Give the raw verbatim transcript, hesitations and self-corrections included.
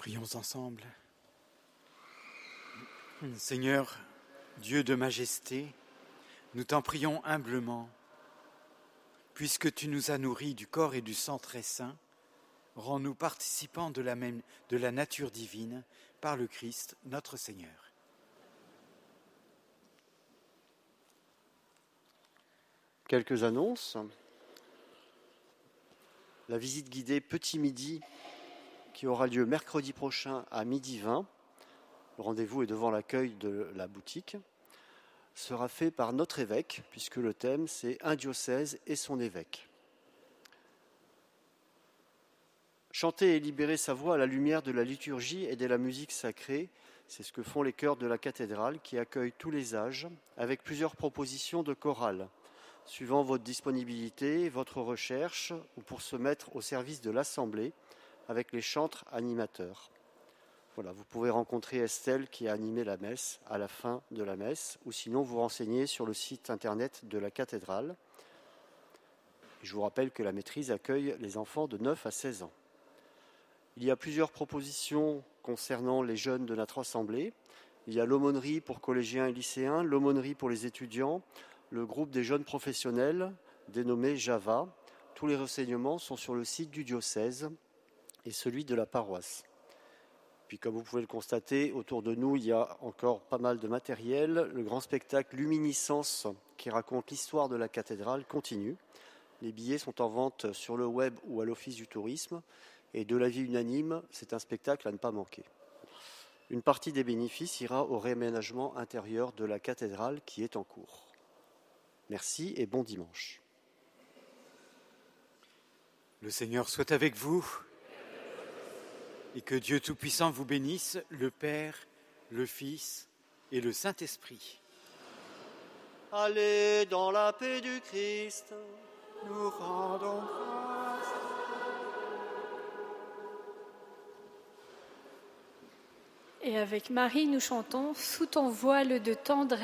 Prions ensemble. Seigneur, Dieu de majesté, nous t'en prions humblement. Puisque tu nous as nourris du corps et du sang très saint, rends-nous participants de la, même, de la nature divine par le Christ, notre Seigneur. Quelques annonces. La visite guidée Petit Midi qui aura lieu mercredi prochain à midi vingt, le rendez-vous est devant l'accueil de la boutique, sera fait par notre évêque, puisque le thème c'est un diocèse et son évêque. Chanter et libérer sa voix à la lumière de la liturgie et de la musique sacrée, c'est ce que font les chœurs de la cathédrale qui accueillent tous les âges, avec plusieurs propositions de chorale, suivant votre disponibilité, votre recherche, ou pour se mettre au service de l'Assemblée, avec les chantres animateurs. Voilà, vous pouvez rencontrer Estelle qui a animé la messe à la fin de la messe, ou sinon vous renseigner sur le site internet de la cathédrale. Je vous rappelle que la maîtrise accueille les enfants de neuf à seize ans. Il y a plusieurs propositions concernant les jeunes de notre assemblée. Il y a l'aumônerie pour collégiens et lycéens, l'aumônerie pour les étudiants, le groupe des jeunes professionnels, dénommé Java. Tous les renseignements sont sur le site du diocèse et celui de la paroisse. Puis comme vous pouvez le constater, autour de nous, il y a encore pas mal de matériel. Le grand spectacle Luminiscence, qui raconte l'histoire de la cathédrale, continue. Les billets sont en vente sur le web ou à l'Office du tourisme. Et de l'avis unanime, c'est un spectacle à ne pas manquer. Une partie des bénéfices ira au réaménagement intérieur de la cathédrale qui est en cours. Merci et bon dimanche. Le Seigneur soit avec vous. Et que Dieu Tout-Puissant vous bénisse, le Père, le Fils et le Saint-Esprit. Allez dans la paix du Christ. Nous rendons grâce. Et avec Marie, nous chantons « Sous ton voile de tendresse ».